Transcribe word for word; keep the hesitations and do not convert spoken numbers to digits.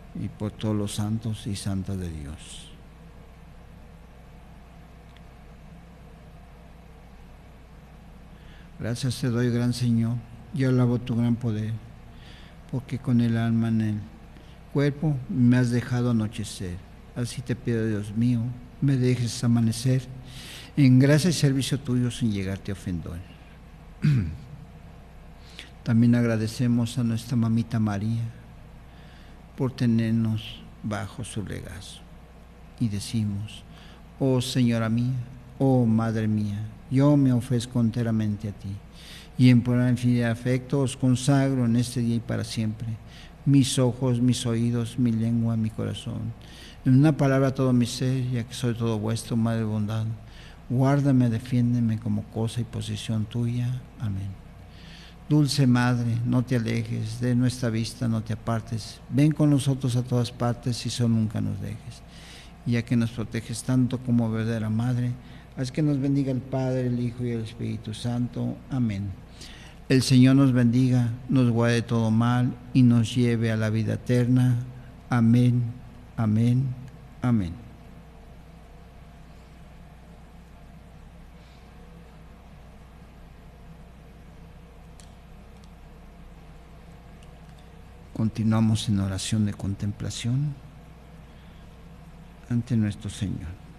y por todos los santos y santas de Dios. Gracias te doy, gran Señor, yo alabo tu gran poder, porque con el alma en el cuerpo me has dejado anochecer. Así te pido, Dios mío, me dejes amanecer en gracia y servicio tuyo sin llegarte a ofender. También agradecemos a nuestra mamita María por tenernos bajo su regazo. Y decimos: oh Señora mía, oh Madre mía, yo me ofrezco enteramente a ti, y en pura infinidad de afecto os consagro en este día y para siempre mis ojos, mis oídos, mi lengua, mi corazón. En una palabra todo mi ser, ya que soy todo vuestro, Madre de bondad. Guárdame, defiéndeme como cosa y posesión tuya. Amén. Dulce Madre, no te alejes de nuestra vista, no te apartes. Ven con nosotros a todas partes y solo nunca nos dejes. Ya que nos proteges tanto como verdadera Madre, haz que nos bendiga el Padre, el Hijo y el Espíritu Santo. Amén. El Señor nos bendiga, nos guarde de todo mal y nos lleve a la vida eterna. Amén, amén, amén. Continuamos en oración de contemplación ante nuestro Señor.